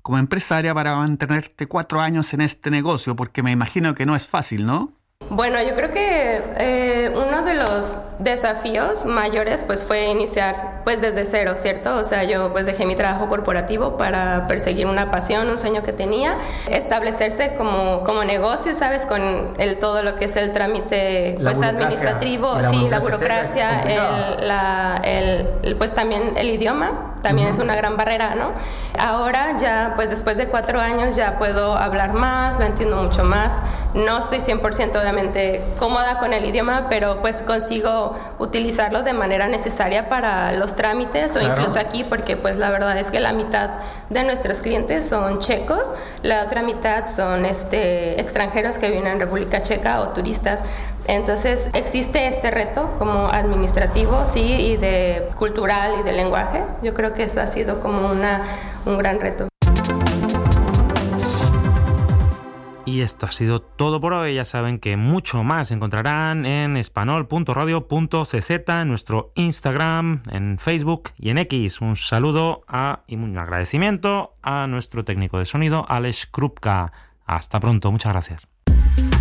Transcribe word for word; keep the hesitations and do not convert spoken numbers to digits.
como empresaria para mantenerte cuatro años en este negocio? Porque me imagino que no es fácil, ¿no? Bueno, yo creo que eh, uno de los desafíos mayores pues fue iniciar pues desde cero, ¿cierto? O sea, yo pues dejé mi trabajo corporativo para perseguir una pasión, un sueño que tenía, establecerse como, como negocio, ¿sabes? Con el, todo lo que es el trámite pues administrativo, la sí, la burocracia, el, la, el, el, pues también el idioma, también uh-huh. es una gran barrera, ¿no? Ahora ya pues después de cuatro años ya puedo hablar más, lo entiendo mucho más, no estoy cien por ciento obviamente cómoda con el idioma, pero pues consigo utilizarlo de manera necesaria para los trámites o claro. incluso aquí, porque pues la verdad es que la mitad de nuestros clientes son checos, la otra mitad son este, extranjeros que vienen a República Checa o turistas. Entonces existe este reto como administrativo, sí, y de cultural y de lenguaje. Yo creo que eso ha sido como una, un gran reto. Y esto ha sido todo por hoy. Ya saben que mucho más encontrarán en espanol punto radio punto c z, en nuestro Instagram, en Facebook y en X. Un saludo a, y un agradecimiento a nuestro técnico de sonido, Alex Krupka. Hasta pronto. Muchas gracias.